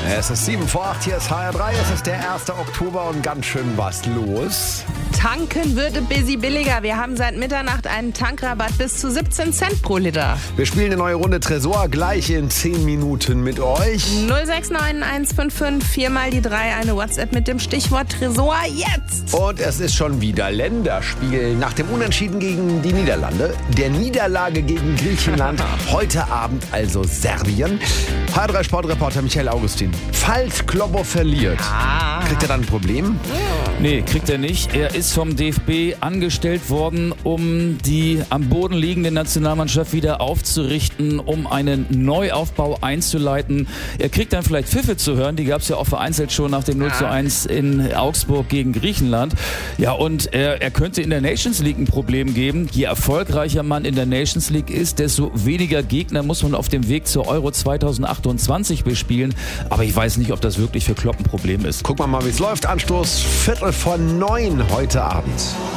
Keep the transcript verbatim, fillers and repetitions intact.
Es ist sieben vor acht, hier ist H R drei, es ist der erste Oktober und ganz schön was los. Tanken wird ein bisschen billiger. Wir haben seit Mitternacht einen Tankrabatt bis zu siebzehn Cent pro Liter. Wir spielen eine neue Runde Tresor gleich in zehn Minuten mit euch. null sechs neun eins fünf fünf, viermal die drei, eine WhatsApp mit dem Stichwort Tresor jetzt. Und es ist schon wieder Länderspiel. Nach dem Unentschieden gegen die Niederlande, der Niederlage gegen Griechenland, heute Abend also Serbien. H R drei Sportreporter Michael Augustin. Falls Kloppo verliert, Ah. kriegt er dann ein Problem? Nee, kriegt er nicht. Er ist vom D F B angestellt worden, um die am Boden liegende Nationalmannschaft wieder aufzurichten, um einen Neuaufbau einzuleiten. Er kriegt dann vielleicht Pfiffe zu hören, die gab es ja auch vereinzelt schon nach dem null zu eins in Augsburg gegen Griechenland. Ja, und er, er könnte in der Nations League ein Problem geben. Je erfolgreicher man in der Nations League ist, desto weniger Gegner muss man auf dem Weg zur Euro zweitausendachtundzwanzig bespielen. Aber ich weiß nicht, ob das wirklich für Klopp ein Problem ist. Gucken wir mal, wie es läuft. Anstoß Viertel vor neun heute Abend.